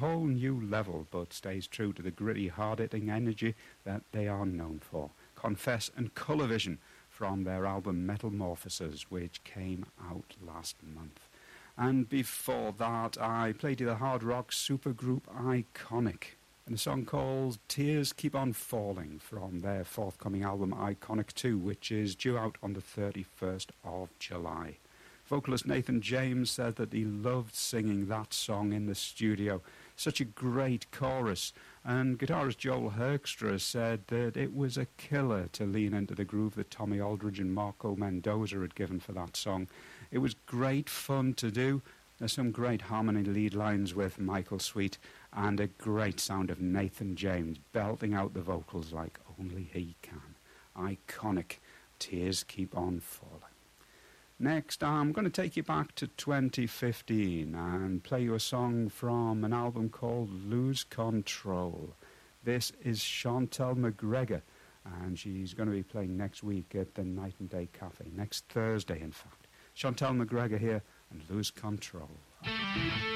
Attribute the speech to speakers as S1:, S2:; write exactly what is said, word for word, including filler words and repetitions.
S1: whole new level, but stays true to the gritty, hard-hitting energy that they are known for. Confess and Colour Vision from their album Metamorphoses, which came out last month. And before that, I played you the hard rock supergroup Iconic, and a song called Tears Keep On Falling from their forthcoming album Iconic two, which is due out on the thirty-first of July. Vocalist Nathan James said that he loved singing that song in the studio. Such a great chorus. And guitarist Joel Herkstra said that it was a killer to lean into the groove that Tommy Aldridge and Marco Mendoza had given for that song. It was great fun to do. There's some great harmony lead lines with Michael Sweet and a great sound of Nathan James belting out the vocals like only he can. Iconic. Tears Keep On Falling. Next, I'm going to take you back to twenty fifteen and play you a song from an album called Lose Control. This is Chantal McGregor, and she's going to be playing next week at the Night and Day Cafe, next Thursday, in fact. Chantal McGregor here, and Lose Control.